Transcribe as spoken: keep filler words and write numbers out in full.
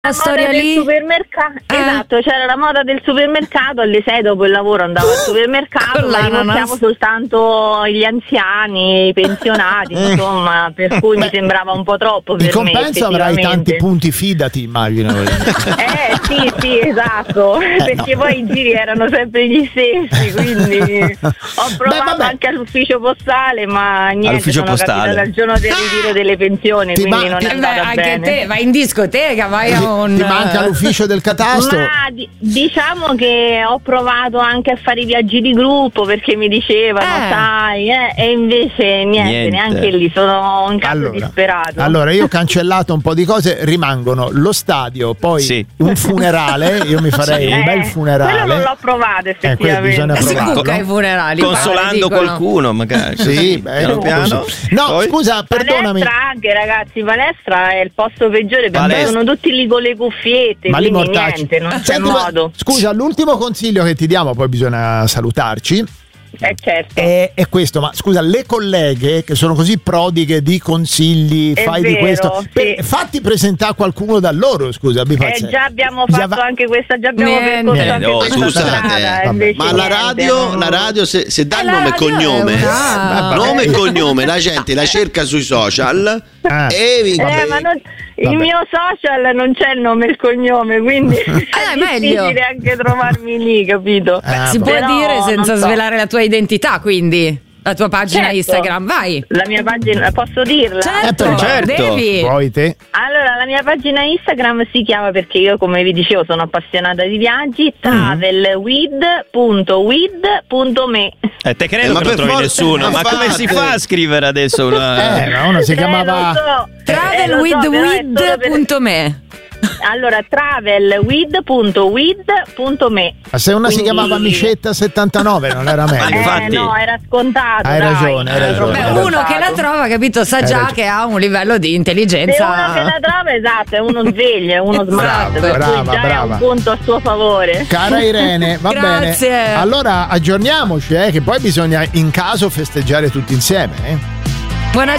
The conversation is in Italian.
La storia del lì supermercato, eh. esatto, c'era la moda del supermercato, alle sei dopo il lavoro andavo al supermercato, ma rinunziamo soltanto gli anziani, i pensionati, insomma, per cui mi sembrava un po' troppo per in me. compenso avrai tanti punti fidati, immagino. Eh sì, sì, esatto, eh, perché no. poi i giri erano sempre gli stessi, quindi ho provato Beh, anche all'ufficio postale, ma niente, all'ufficio sono postale. capitata il giorno del ritiro delle pensioni, Ti quindi ma- non è ti- andata Beh, anche bene. te vai in discoteca, vai a un Ti manca l'ufficio del catasto? Ma di- diciamo che ho provato anche a fare i viaggi di gruppo perché mi dicevano, Eh. sai, eh, e invece niente, Niente. neanche lì, sono un caso Allora, disperato. allora io ho cancellato un po' di cose, rimangono lo stadio, poi Sì. un funerale, io mi farei Eh, un bel funerale. quello non l'ho provato Eh, quello effettivamente. bisogna si provarlo. cucca ai funerali, Consolando pare, dicono. qualcuno, magari. Sì, Così, beh, piano così. piano. No, Poi? scusa, perdonami. Palestra anche, ragazzi, palestra è il posto peggiore perché Palestra. sono tutti lì con le cuffiette, Ma li quindi mortacci. niente, non c'è Senti, ma- modo. Scusa, l'ultimo consiglio che ti diamo, poi bisogna salutarci. Eh certo. È, è questo, ma scusa, le colleghe che sono così prodighe di consigli, È fai di vero, questo, sì. per- fatti presentare qualcuno da loro, scusa, abbi Eh, pazienza. già abbiamo Già fatto va- anche questa, già abbiamo Niente. percorso anche Oh, questa scusate, strada, vabbè. invece Ma la niente, radio, non- la radio se, se dà Eh, il la nome e radio è cognome, una- nome e Vabbè. cognome, la gente la cerca sui social Ah. e vi- Eh, ma non- il Vabbè. mio social non c'è il nome e il cognome, quindi è è meglio. difficile anche trovarmi lì, capito? Ah, Si può Però dire senza non so. svelare la tua identità, quindi la tua pagina Certo. Instagram, vai. La mia pagina, posso dirla? Certo, Eh, certo. devi. Poi te. Allora, la mia pagina Instagram si chiama, perché io come vi dicevo sono appassionata di viaggi, travelwith punto with punto me. Eh, te credo Eh, ma che non per trovi forza- nessuno, ma ma come si fate. fa a scrivere adesso una... Eh, ma uno si Eh, chiamava lo so. Eh, lo so, però è travelwithwith solo per- punto me. Allora, travelwith punto with punto me. Ma se una si Quindi- chiamava Micetta settantanove non era meglio. Eh, infatti. no, era scontato. Hai dai. ragione, hai Era ragione. troppo Beh, uno scontato. che la trova, capito, sa Hai già ragione. che ha un livello di Se intelligenza. uno che la trova, esatto, è uno sveglio, è uno smart, Brava, per brava, cui già brava. è un punto a suo favore. Cara Irene, va Grazie. bene. Allora aggiorniamoci, eh, che poi bisogna in caso festeggiare tutti insieme. Eh. Buona